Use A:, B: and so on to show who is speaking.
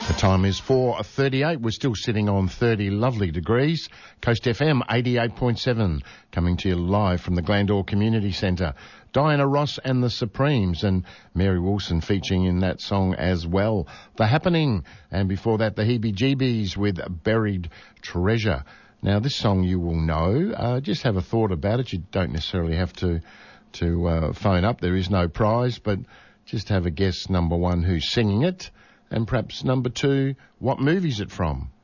A: The time is 4:38. We're still sitting on 30 lovely degrees. Coast FM 88.7 coming to you live from the Glandore Community Centre. Diana Ross and the Supremes and Mary Wilson featuring in that song as well. The Happening, and before that the Heebie-Jeebies with Buried Treasure. Now this song you will know. Just have a thought about it. You don't necessarily have to phone up. There is no prize, but just have a guess, number one, who's singing it. And perhaps number two, what movie's it from?